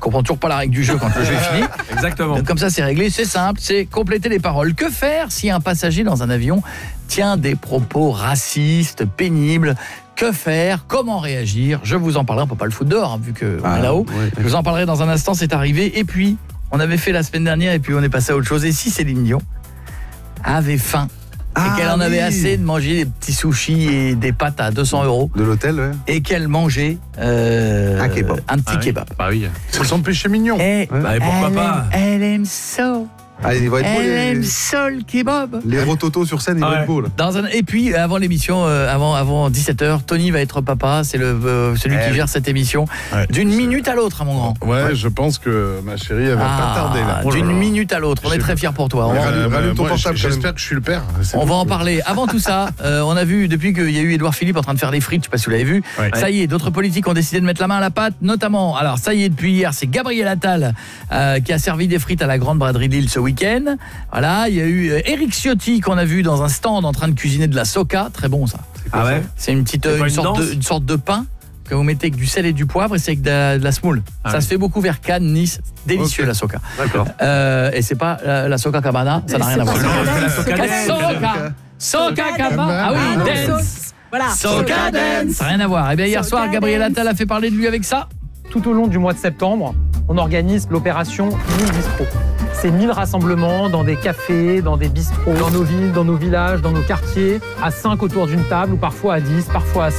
comprends toujours pas la règle du jeu quand le jeu est fini. Exactement. Donc, comme ça, c'est réglé, c'est simple, c'est compléter les paroles. Que faire si un passager dans un avion tient des propos racistes, pénibles ? Que faire ? Comment réagir ? Je vous en parlerai, on peut pas le foutre dehors, vu qu'on est là-haut. Ouais. Je vous en parlerai dans un instant, c'est arrivé. Et puis, on avait fait la semaine dernière, et puis on est passé à autre chose. Et si Céline Dion avait faim et qu'elle en avait assez de manger des petits sushis et des pâtes à 200 € De l'hôtel, ouais. et qu'elle mangeait Un kebab. un petit kebab. Bah oui. C'est son péché mignon. Et Bah, et pourquoi pas ? elle aime ça. Allez, il va être beau, Elle aime ça le kebab. les rototos sur scène, ils vont Ouais. être beaux, là. Et puis avant l'émission, avant 17h, Tony va être papa. C'est celui qui gère cette émission Ouais. d'une minute à l'autre, mon grand. Ouais, je pense que ma chérie, elle va pas tarder là. Oh là D'une là. minute à l'autre. On est très fiers pour toi. Rallume ton Moi, portable, quand j'espère que je suis le père. C'est On bon. va en parler. Avant tout ça, on a vu, depuis qu'il y a eu Édouard Philippe en train de faire des frites, je sais pas si vous l'avez vu, Ouais. ça y est, d'autres politiques ont décidé de mettre la main à la pâte, notamment, alors ça y est, depuis hier, c'est Gabriel Attal qui a servi des frites à la Grande Braderie de Lille ce week-end. Voilà, il y a eu Éric Ciotti qu'on a vu dans un stand en train de cuisiner de la soca, très bon ça. Ah ouais ? C'est une petite C'est pas une sorte de pain que vous mettez avec du sel et du poivre et c'est avec de la semoule. Ah Ça ouais. se fait beaucoup vers Cannes, Nice, délicieux Ok. la soca. D'accord. Et c'est pas la soca cabana, ça n'a rien à voir. La soca Soca, soca cabana. Ah oui, dance. Voilà. Soca dance. Rien à voir. Et bien hier soir, Gabriel Attal a fait parler de lui avec ça. Tout au long du mois de septembre, on organise l'opération 1000 Bistro. C'est 1000 rassemblements dans des cafés, dans des bistrots, dans nos villes, dans nos villages, dans nos quartiers, à 5 autour d'une table ou parfois à 10, parfois à